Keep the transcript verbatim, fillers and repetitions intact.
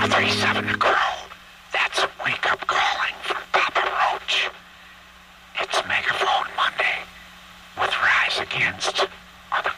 four three seven to grow. That's a wake-up calling from Papa Roach. It's Megaphone Monday with Rise Against